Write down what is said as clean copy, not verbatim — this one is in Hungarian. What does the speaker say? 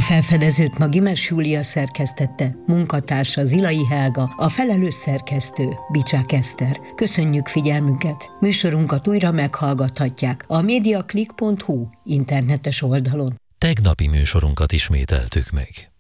felfedezőt ma Gimes Júlia szerkesztette, munkatársa Zilai Helga, a felelős szerkesztő Bicsák Eszter. Köszönjük figyelmüket! Műsorunkat újra meghallgathatják a mediaclick.hu internetes oldalon. Tegnapi műsorunkat ismételtük meg.